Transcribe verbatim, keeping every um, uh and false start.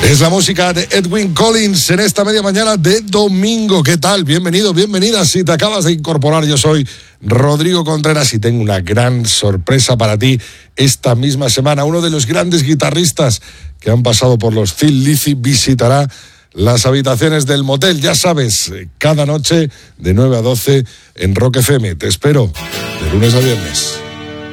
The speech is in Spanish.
Es la música de Edwyn Collins en esta media mañana de domingo. ¿Qué tal? Bienvenido, bienvenida. Si te acabas de incorporar, yo soy Rodrigo Contreras y tengo una gran sorpresa para ti esta misma semana. Uno de los grandes guitarristas que han pasado por los Thin Lizzy visitará las habitaciones del motel. Ya sabes, cada noche de nueve a doce en Rock F M. Te espero de lunes a viernes.